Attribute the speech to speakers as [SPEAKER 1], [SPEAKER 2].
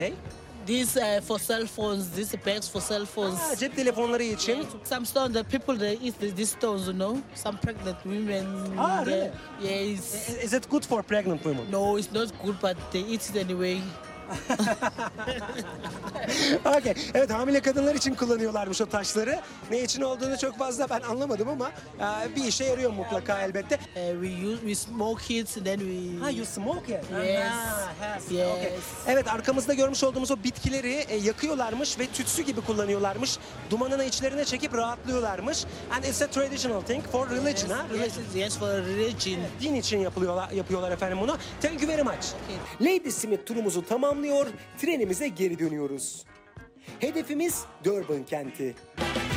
[SPEAKER 1] Hey?
[SPEAKER 2] These for cell phones, these bags for cell phones.
[SPEAKER 1] Cep telefonları için.
[SPEAKER 2] Some stones, the people they eat these stones, you know. Some pregnant women.
[SPEAKER 1] Really?
[SPEAKER 2] Yes.
[SPEAKER 1] Is it good for pregnant women?
[SPEAKER 2] No, it's not good, but they eat it anyway.
[SPEAKER 1] Okay. Evet, hamile kadınlar için kullanıyorlarmış o taşları. Ne için olduğunu çok fazla ben anlamadım ama bir işe yarıyor mutlaka elbette.
[SPEAKER 2] We smoke it, then we.
[SPEAKER 1] You smoke it?
[SPEAKER 2] Yes. Yes.
[SPEAKER 1] Okay. Evet, arkamızda görmüş olduğumuz o bitkileri yakıyorlarmış ve tütsü gibi kullanıyorlarmış. Dumanını içlerine çekip rahatlıyorlarmış. And it's a traditional thing for religion, ha?
[SPEAKER 2] Yes, for religion.
[SPEAKER 1] Din için yapıyorlar efendim bunu. Thank you very much. Lady Smith turumuzu tamamlıyor, trenimize geri dönüyoruz. Hedefimiz Durban kenti.